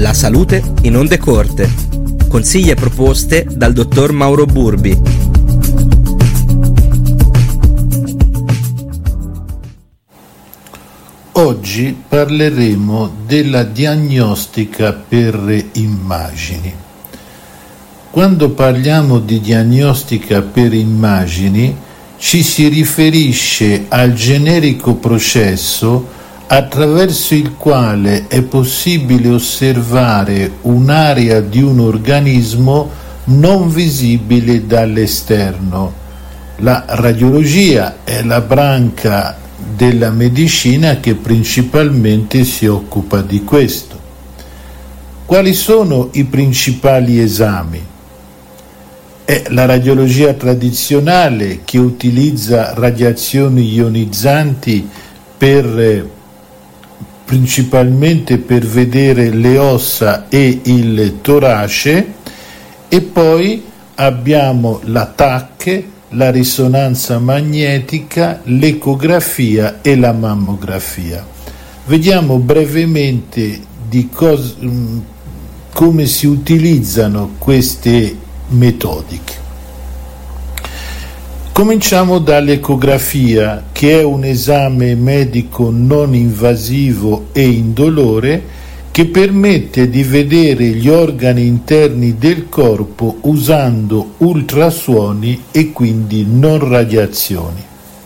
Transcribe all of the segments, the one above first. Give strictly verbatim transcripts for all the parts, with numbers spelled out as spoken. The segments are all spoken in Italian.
La salute in onde corte. Consigli e proposte dal dottor Mauro Burbi. Oggi parleremo della diagnostica per immagini. Quando parliamo di diagnostica per immagini, ci si riferisce al generico processo attraverso il quale è possibile osservare un'area di un organismo non visibile dall'esterno. La radiologia è la branca della medicina che principalmente si occupa di questo. Quali sono i principali esami? È la radiologia tradizionale che utilizza radiazioni ionizzanti per principalmente per vedere le ossa e il torace, e poi abbiamo la T A C, la risonanza magnetica, l'ecografia e la mammografia. Vediamo brevemente di cos- come si utilizzano queste metodiche. Cominciamo dall'ecografia, che è un esame medico non invasivo e indolore che permette di vedere gli organi interni del corpo usando ultrasuoni e quindi non radiazioni.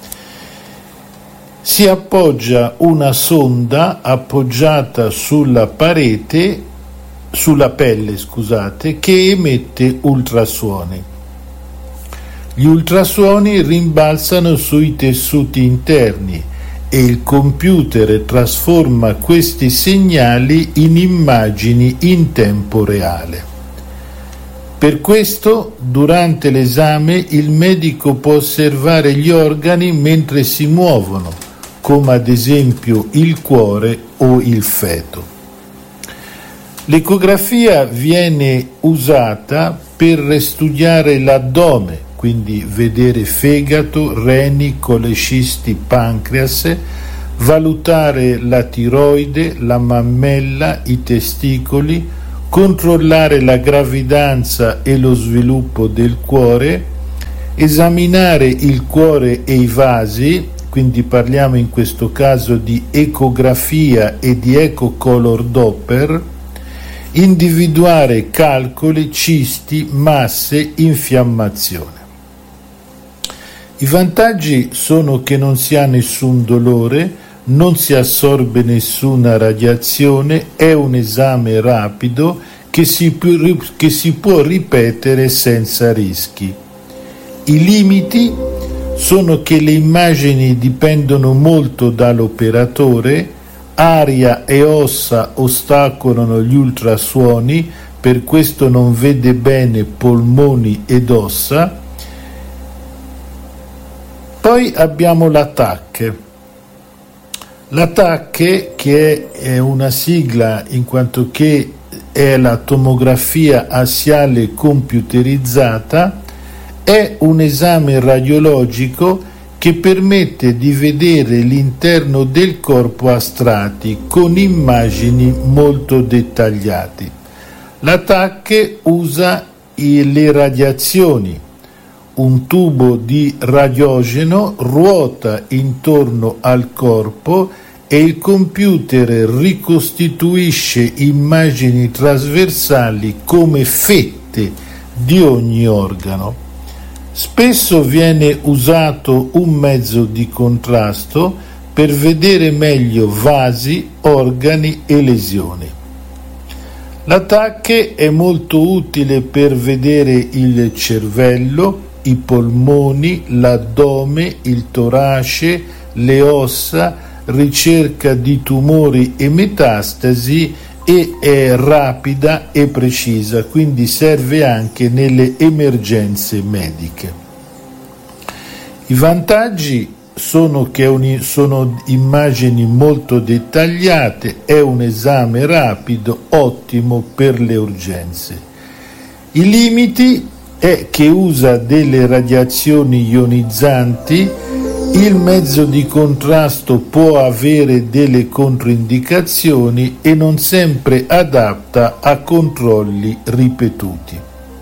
Si appoggia una sonda appoggiata sulla parete, sulla pelle, scusate, che emette ultrasuoni. Gli ultrasuoni rimbalzano sui tessuti interni e il computer trasforma questi segnali in immagini in tempo reale. Per questo, durante l'esame, il medico può osservare gli organi mentre si muovono, come ad esempio il cuore o il feto. L'ecografia viene usata per studiare l'addome, quindi vedere fegato, reni, colecisti, pancreas, valutare la tiroide, la mammella, i testicoli, controllare la gravidanza e lo sviluppo del cuore, esaminare il cuore e i vasi, quindi parliamo in questo caso di ecografia e di ecocolor Doppler, individuare calcoli, cisti, masse, infiammazione. I vantaggi sono che non si ha nessun dolore, non si assorbe nessuna radiazione, è un esame rapido che si, che si può ripetere senza rischi. I limiti sono che le immagini dipendono molto dall'operatore, aria e ossa ostacolano gli ultrasuoni, per questo non vede bene polmoni ed ossa. Poi abbiamo la T A C. La T A C, che è una sigla in quanto che è la tomografia assiale computerizzata, è un esame radiologico che permette di vedere l'interno del corpo a strati con immagini molto dettagliate. La T A C usa le radiazioni. Un tubo di radiogeno ruota intorno al corpo e il computer ricostituisce immagini trasversali come fette di ogni organo. Spesso viene usato un mezzo di contrasto per vedere meglio vasi, organi e lesioni. La T A C è molto utile per vedere il cervello, i polmoni, l'addome, il torace, le ossa, ricerca di tumori e metastasi, e è rapida e precisa, quindi serve anche nelle emergenze mediche. I vantaggi sono che sono immagini molto dettagliate, è un esame rapido, ottimo per le urgenze. I limiti è che usa delle radiazioni ionizzanti Il mezzo di contrasto può avere delle controindicazioni e non sempre adatta a controlli ripetuti.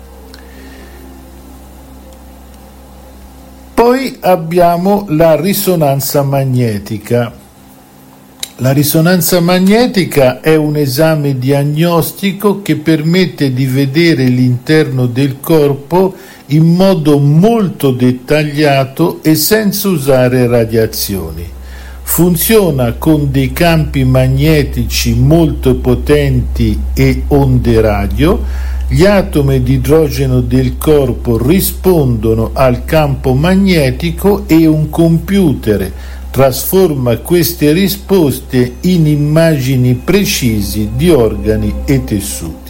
Poi abbiamo la risonanza magnetica. La risonanza magnetica è un esame diagnostico che permette di vedere l'interno del corpo in modo molto dettagliato e senza usare radiazioni. Funziona con dei campi magnetici molto potenti e onde radio. Gli atomi di idrogeno del corpo rispondono al campo magnetico e un computer trasforma queste risposte in immagini precisi di organi e tessuti.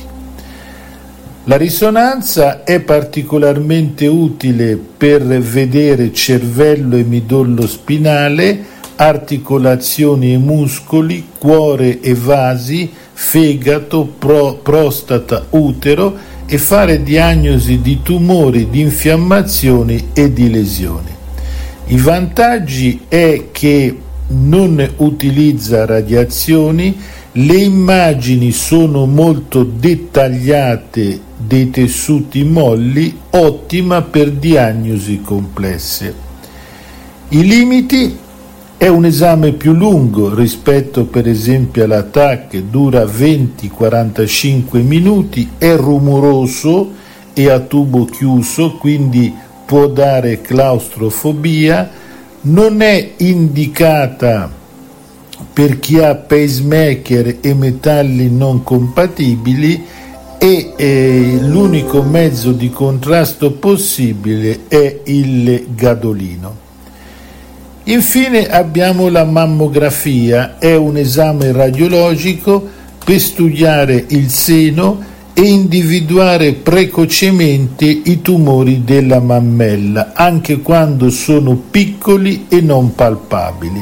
La risonanza è particolarmente utile per vedere cervello e midollo spinale, articolazioni e muscoli, cuore e vasi, fegato, pro, prostata, utero e fare diagnosi di tumori, di infiammazioni e di lesioni. I vantaggi è che non utilizza radiazioni, le immagini sono molto dettagliate dei tessuti molli, ottima per diagnosi complesse. I limiti: è un esame più lungo rispetto per esempio alla T A C, dura venti quarantacinque minuti, è rumoroso e a tubo chiuso, quindi può dare claustrofobia, non è indicata per chi ha pacemaker e metalli non compatibili e eh, l'unico mezzo di contrasto possibile è il gadolino. Infine abbiamo la mammografia, è un esame radiologico per studiare il seno e individuare precocemente i tumori della mammella, anche quando sono piccoli e non palpabili.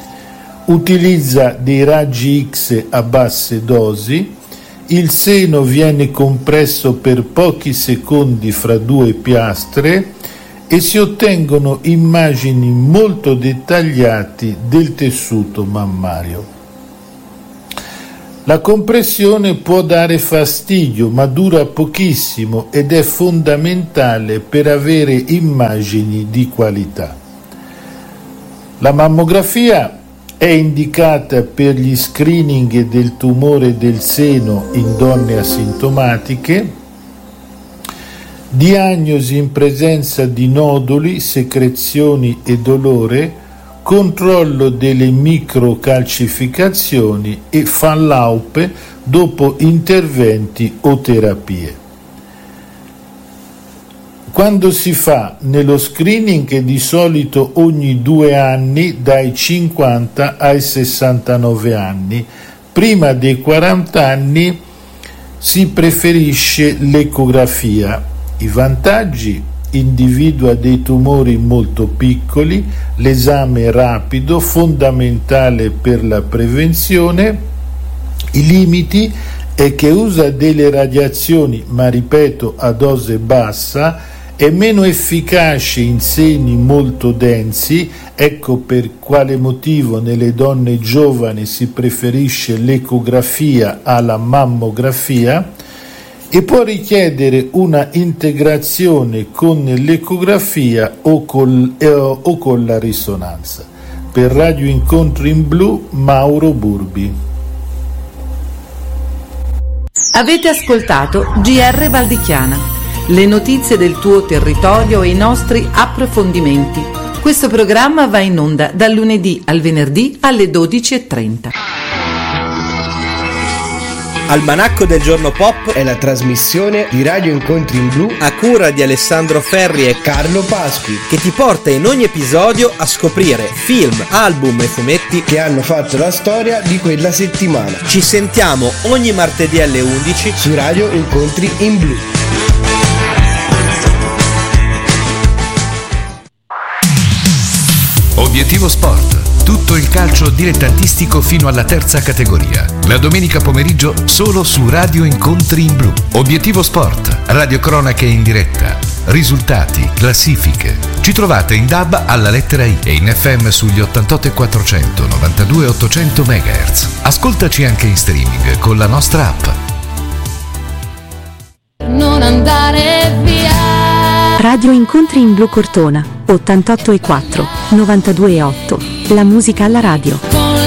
Utilizza dei raggi X a basse dosi, il seno viene compresso per pochi secondi fra due piastre e si ottengono immagini molto dettagliate del tessuto mammario. La compressione può dare fastidio, ma dura pochissimo ed è fondamentale per avere immagini di qualità. La mammografia è indicata per gli screening del tumore del seno in donne asintomatiche, diagnosi in presenza di noduli, secrezioni e dolore, controllo delle microcalcificazioni e follow-up dopo interventi o terapie. Quando si fa nello screening di solito ogni due anni dai cinquanta ai sessantanove anni, prima dei quaranta anni si preferisce l'ecografia. I vantaggi: individua dei tumori molto piccoli, l'esame rapido, fondamentale per la prevenzione. I limiti è che usa delle radiazioni, ma ripeto a dose bassa, è meno efficace in seni molto densi, ecco per quale motivo nelle donne giovani si preferisce l'ecografia alla mammografia, e può richiedere una integrazione con l'ecografia o, col, eh, o con la risonanza. Per Radio Incontri in Blu, Mauro Burbi. Avete ascoltato G R Valdichiana, le notizie del tuo territorio e i nostri approfondimenti. Questo programma va in onda dal lunedì al venerdì alle dodici e trenta. Almanacco del Giorno Pop è la trasmissione di Radio Incontri in Blu a cura di Alessandro Ferri e Carlo Pasqui, che ti porta in ogni episodio a scoprire film, album e fumetti che hanno fatto la storia di quella settimana. Ci sentiamo ogni martedì alle undici su Radio Incontri in Blu. Obiettivo Sport. Tutto il calcio dilettantistico fino alla terza categoria. La domenica pomeriggio solo su Radio Incontri in Blu. Obiettivo Sport, radiocronache in diretta, risultati, classifiche. Ci trovate in D A B alla lettera I e in F M sugli ottantotto e quattrocento, novantadue e ottocento megahertz. Ascoltaci anche in streaming con la nostra app. Non andare via. Radio Incontri in Blu Cortona, ottantotto e quattro, novantadue e otto. La musica alla radio.